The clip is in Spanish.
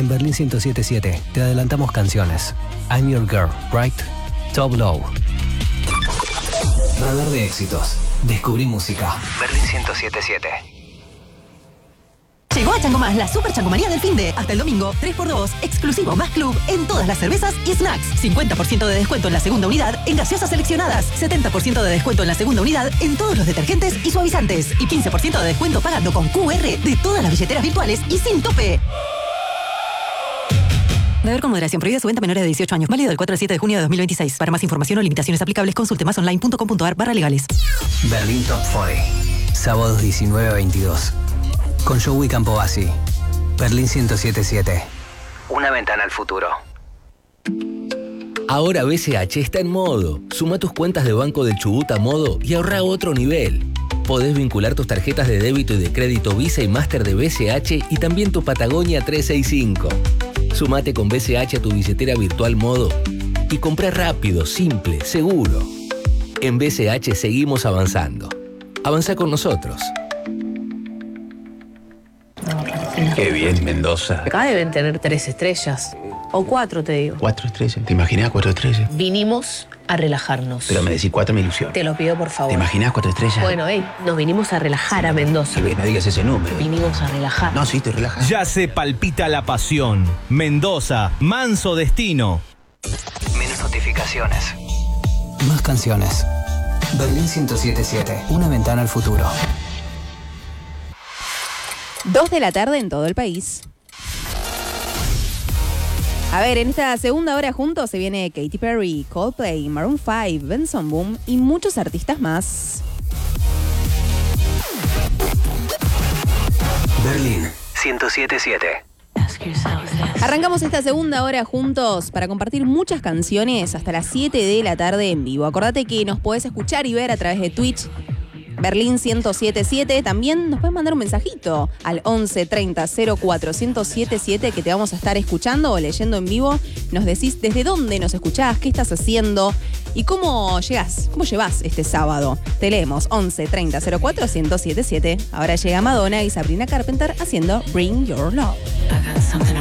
En Berlín 107.7 te adelantamos canciones. I'm Your Girl, Right? Top Low. Radar de éxitos. Descubrí música. Berlín 107.7. Llegó a Chango Más la super changomanía del finde. Hasta el domingo, 3x2, exclusivo más club en todas las cervezas y snacks. 50% de descuento en la segunda unidad en gaseosas seleccionadas. 70% de descuento en la segunda unidad en todos los detergentes y suavizantes. Y 15% de descuento pagando con QR de todas las billeteras virtuales y sin tope. Beber con moderación. Prohibida su venta a menores de 18 años. Válido del 4 al 7 de junio de 2026. Para más información o limitaciones aplicables, consulte masonline.com.ar/legales. Berlín Top 40. Sábados 19 a 22. Con Joey Campobasi. Berlín 107.7. Una ventana al futuro. Ahora BCH está en modo. Suma tus cuentas de Banco del Chubut a modo y ahorra a otro nivel. Podés vincular tus tarjetas de débito y de crédito Visa y Master de BCH y también tu Patagonia 365. Sumate con BCH a tu billetera virtual modo y comprá rápido, simple, seguro. En BCH seguimos avanzando. Avanza con nosotros. Qué bien, Mendoza. Acá deben tener 3 estrellas. O 4, te digo. 4 estrellas. ¿Te imaginas 4 estrellas? Vinimos a relajarnos. Pero me decís 4 me ilusiona. Te lo pido, por favor. ¿Te imaginas 4 estrellas? Bueno, nos vinimos a relajar a Mendoza. No digas ese número. Vinimos a relajar. No, sí, te relajas. Ya se palpita la pasión. Mendoza, manso destino. Menos notificaciones. Más canciones. Berlín 107.7. Una ventana al futuro. 2 de la tarde en todo el país. A ver, en esta segunda hora juntos se viene Katy Perry, Coldplay, Maroon 5, Benson Boom y muchos artistas más. Berlín 107.7. Arrancamos esta segunda hora juntos para compartir muchas canciones hasta las 7 de la tarde en vivo. Acordate que nos podés escuchar y ver a través de Twitch, Berlín 107.7. También nos puedes mandar un mensajito al 11 30 04 1077 que te vamos a estar escuchando o leyendo en vivo. Nos decís desde dónde nos escuchás, qué estás haciendo y cómo llevas este sábado. Te leemos 11 30 04 1077. Ahora llega Madonna y Sabrina Carpenter haciendo Bring Your Love.